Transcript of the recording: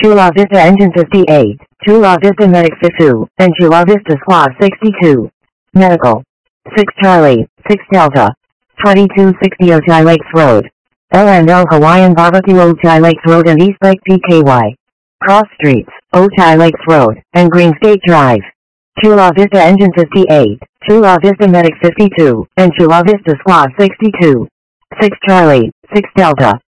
Chula Vista Engine 58, Chula Vista Medic 52, and Chula Vista Squad 62. Medical. 6 Charlie, 6 Delta. 2260 Ojai Lakes Road. L&L Hawaiian Barbecue Ojai Lakes Road and East Lake PKY. Cross Streets, Ojai Lakes Road, and Greensgate Drive. Chula Vista Engine 58, Chula Vista Medic 52, and Chula Vista Squad 62. 6 Charlie, 6 Delta.